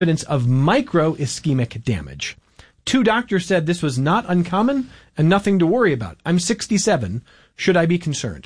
evidence of micro-ischemic damage. 2 doctors said this was not uncommon and nothing to worry about. I'm 67. Should I be concerned?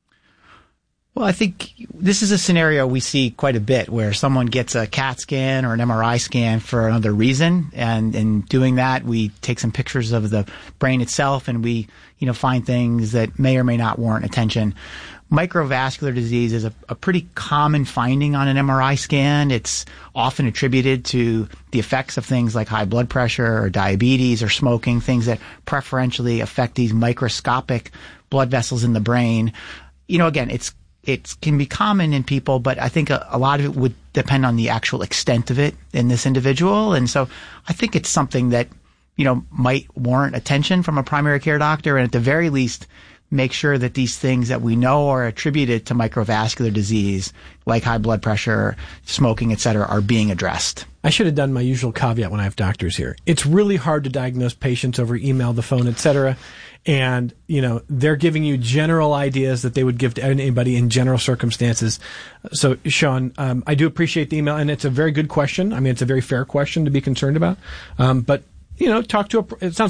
Well, I think this is a scenario we see quite a bit where someone gets a CAT scan or an MRI scan for another reason. And in doing that, we take some pictures of the brain itself and we, find things that may or may not warrant attention. Microvascular disease is a pretty common finding on an MRI scan. It's often attributed to the effects of things like high blood pressure or diabetes or smoking, things that preferentially affect these microscopic blood vessels in the brain. Again, it can be common in people, but I think a lot of it would depend on the actual extent of it in this individual. And so I think it's something that, might warrant attention from a primary care doctor, and at the very least, make sure that these things that we know are attributed to microvascular disease, like high blood pressure, smoking, et cetera, are being addressed. I should have done my usual caveat when I have doctors here. It's really hard to diagnose patients over email, the phone, et cetera. And, they're giving you general ideas that they would give to anybody in general circumstances. So, Sean, I do appreciate the email, and it's a very good question. I mean, it's a very fair question to be concerned about. But, talk to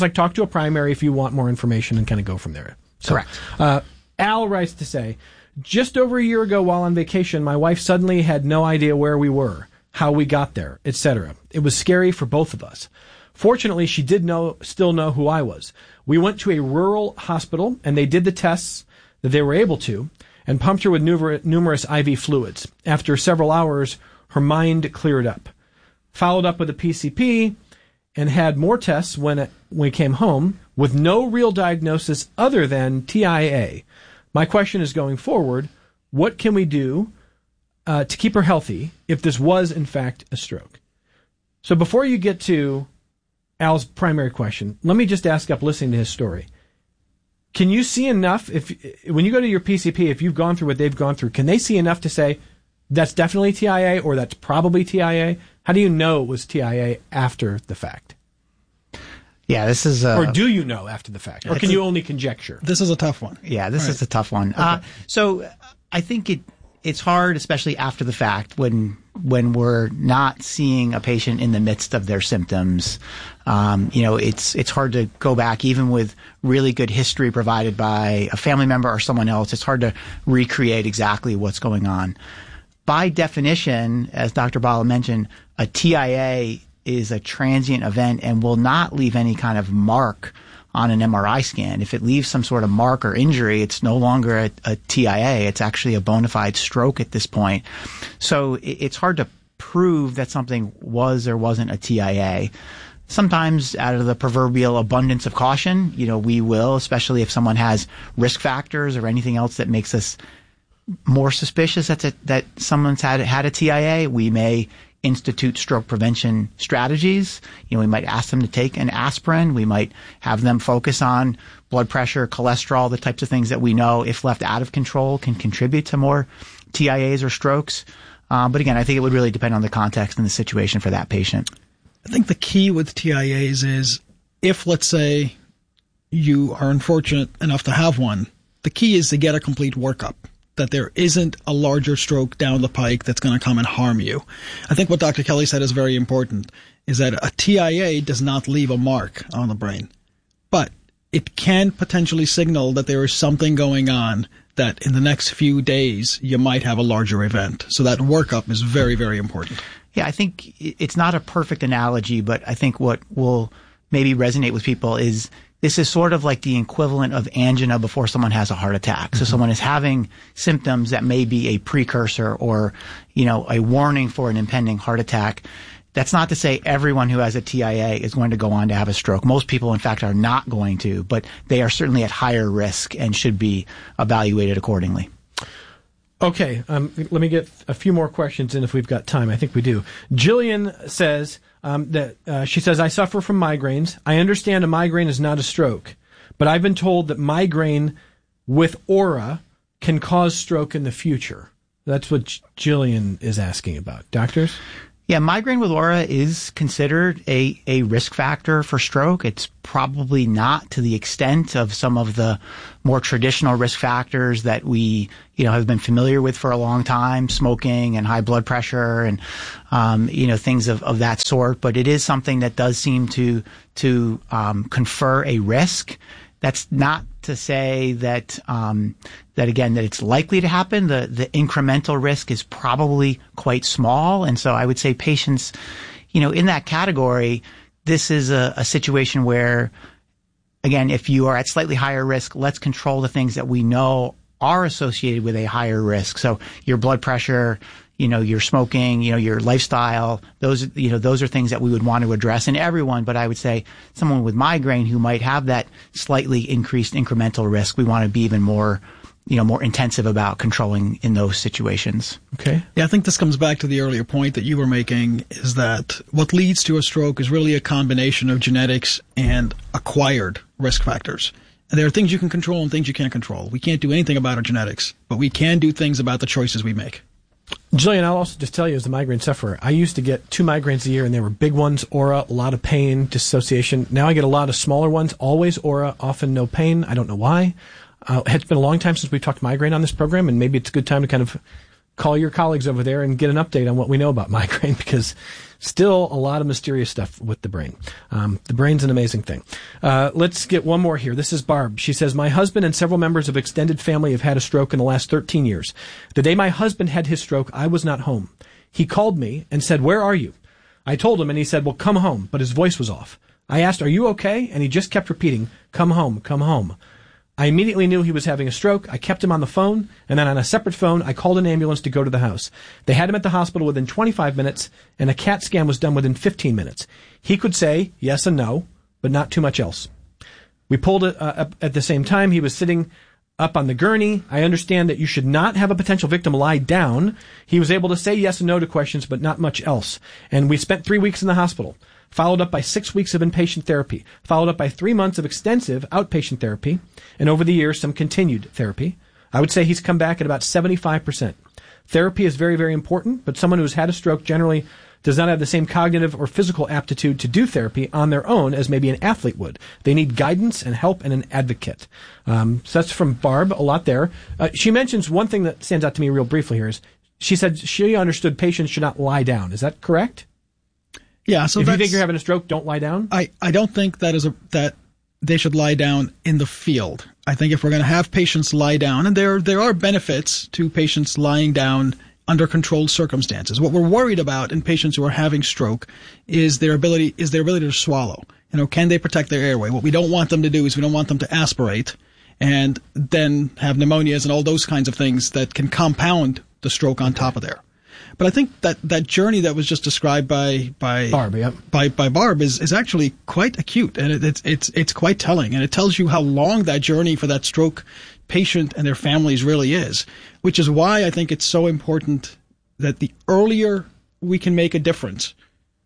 a primary if you want more information and kind of go from there. So, correct. Al writes to say, just over a year ago while on vacation, my wife suddenly had no idea where we were, how we got there, etc. It was scary for both of us. Fortunately, she did still know who I was. We went to a rural hospital, and they did the tests that they were able to, and pumped her with numerous IV fluids. After several hours, her mind cleared up. Followed up with a PCP, and had more tests when we came home, with no real diagnosis other than TIA. My question is, going forward, what can we do to keep her healthy if this was, in fact, a stroke? So before you get to Al's primary question, let me just ask up, listening to his story. Can you see enough, when you go to your PCP, if you've gone through what they've gone through, can they see enough to say, that's definitely TIA or that's probably TIA? How do you know it was TIA after the fact? Yeah, this is or do you know after the fact? Or can you only conjecture? This is a tough one. Yeah, this is a tough one. Okay. So I think it's hard, especially after the fact, when we're not seeing a patient in the midst of their symptoms. It's hard to go back, even with really good history provided by a family member or someone else. It's hard to recreate exactly what's going on. By definition, as Dr. Bala mentioned, a TIA is a transient event and will not leave any kind of mark on an MRI scan. If it leaves some sort of mark or injury, it's no longer a TIA. It's actually a bona fide stroke at this point. So it's hard to prove that something was or wasn't a TIA. Sometimes, out of the proverbial abundance of caution, we will, especially if someone has risk factors or anything else that makes us more suspicious that someone's had a TIA, we may institute stroke prevention strategies. We might ask them to take an aspirin. We might have them focus on blood pressure, cholesterol, the types of things that we know, if left out of control, can contribute to more TIAs or strokes. But again, I think it would really depend on the context and the situation for that patient. I think the key with TIAs is, if, let's say, you are unfortunate enough to have one, the key is to get a complete workup, that there isn't a larger stroke down the pike that's going to come and harm you. I think what Dr. Kelly said is very important, is that a TIA does not leave a mark on the brain, but it can potentially signal that there is something going on, that in the next few days you might have a larger event. So that workup is very, very important. Yeah, I think it's not a perfect analogy, but I think what will maybe resonate with people is this is sort of like the equivalent of angina before someone has a heart attack. So someone is having symptoms that may be a precursor or, a warning for an impending heart attack. That's not to say everyone who has a TIA is going to go on to have a stroke. Most people, in fact, are not going to, but they are certainly at higher risk and should be evaluated accordingly. Okay, let me get a few more questions in if we've got time. I think we do. Jillian says she says, I suffer from migraines. I understand a migraine is not a stroke, but I've been told that migraine with aura can cause stroke in the future. That's what Jillian is asking about. Doctors? Yeah, migraine with aura is considered a risk factor for stroke. It's probably not to the extent of some of the more traditional risk factors that we, have been familiar with for a long time, smoking and high blood pressure and, things of that sort. But it is something that does seem to confer a risk. That's not to say that that it's likely to happen. The incremental risk is probably quite small. And so I would say patients, in that category, this is a situation where, again, if you are at slightly higher risk, let's control the things that we know are associated with a higher risk. So your blood pressure, your smoking, your lifestyle, those are things that we would want to address in everyone. But I would say someone with migraine who might have that slightly increased incremental risk, we want to be even more intensive about controlling in those situations. Okay. Yeah, I think this comes back to the earlier point that you were making, is that what leads to a stroke is really a combination of genetics and acquired risk factors. And there are things you can control and things you can't control. We can't do anything about our genetics, but we can do things about the choices we make. Jillian, I'll also just tell you, as a migraine sufferer, I used to get 2 migraines a year, and they were big ones, aura, a lot of pain, dissociation. Now I get a lot of smaller ones, always aura, often no pain. I don't know why. It's been a long time since we've talked migraine on this program, and maybe it's a good time to kind of call your colleagues over there and get an update on what we know about migraine, because still a lot of mysterious stuff with the brain. The brain's an amazing thing. Let's get one more here. This is Barb. She says, my husband and several members of extended family have had a stroke in the last 13 years. The day my husband had his stroke, I was not home. He called me and said, where are you? I told him, and he said, well, come home, but his voice was off. I asked, are you okay? And he just kept repeating, come home, come home. I immediately knew he was having a stroke. I kept him on the phone, and then on a separate phone, I called an ambulance to go to the house. They had him at the hospital within 25 minutes, and a CAT scan was done within 15 minutes. He could say yes and no, but not too much else. We pulled it up at the same time. He was sitting up on the gurney. I understand that you should not have a potential victim lie down. He was able to say yes and no to questions, but not much else. And we spent 3 weeks in the hospital, followed up by 6 weeks of inpatient therapy, followed up by 3 months of extensive outpatient therapy, and over the years, some continued therapy. I would say he's come back at about 75%. Therapy is very, very important, but someone who's had a stroke generally does not have the same cognitive or physical aptitude to do therapy on their own as maybe an athlete would. They need guidance and help and an advocate. So that's from Barb, a lot there. She mentions one thing that stands out to me real briefly here is she said she understood patients should not lie down. Is that correct? Yeah. So if you think you're having a stroke, don't lie down? I don't think that they should lie down in the field. I think if we're going to have patients lie down, and there are benefits to patients lying down under controlled circumstances. What we're worried about in patients who are having stroke is their ability to swallow. Can they protect their airway? What we don't want them to do is we don't want them to aspirate and then have pneumonias and all those kinds of things that can compound the stroke on top of there. But I think that journey that was just described by Barb, yeah. by Barb is actually quite acute, and it's quite telling, and it tells you how long that journey for that stroke patient and their families really is, which is why I think it's so important that the earlier we can make a difference,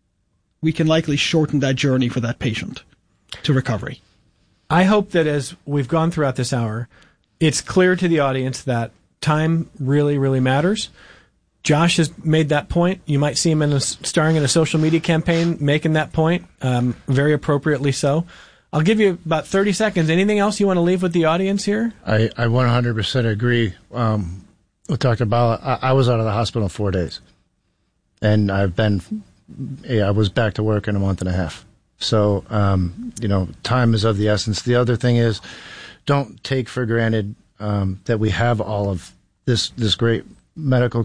we can likely shorten that journey for that patient to recovery. I hope that as we've gone throughout this hour, it's clear to the audience that time really, really matters. Josh has made that point. You might see him starring in a social media campaign making that point, very appropriately so. I'll give you about 30 seconds. Anything else you want to leave with the audience here? I 100% agree with Dr. Bala. I was out of the hospital in 4 days, and I was back to work in a month and a half. So, time is of the essence. The other thing is, don't take for granted that we have all of this great medical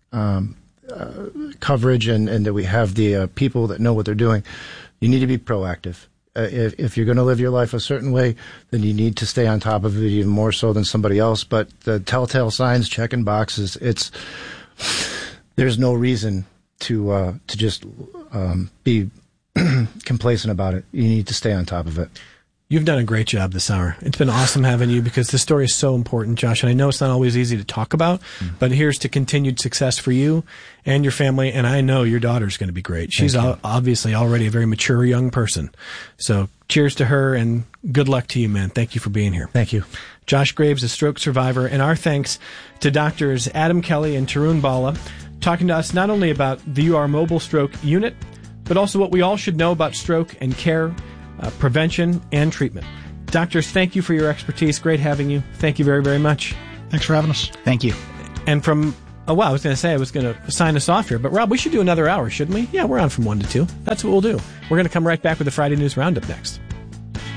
coverage and that we have the people that know what they're doing. You need to be proactive. If you're going to live your life a certain way, then you need to stay on top of it even more so than somebody else. But the telltale signs, checking boxes, there's no reason to just be complacent about it. You need to stay on top of it. You've done a great job this hour. It's been awesome having you because this story is so important, Josh. And I know it's not always easy to talk about, but here's to continued success for you and your family. And I know your daughter's going to be great. She's obviously already a very mature young person. So cheers to her and good luck to you, man. Thank you for being here. Thank you. Josh Graves, a stroke survivor. And our thanks to doctors Adam Kelly and Tarun Bala, talking to us not only about the UR Mobile Stroke Unit, but also what we all should know about stroke and care, prevention, and treatment. Doctors, thank you for your expertise. Great having you. Thank you very, very much. Thanks for having us. Thank you. And from, I was going to sign us off here, but Rob, we should do another hour, shouldn't we? Yeah, we're on from 1 to 2. That's what we'll do. We're going to come right back with the Friday News Roundup next.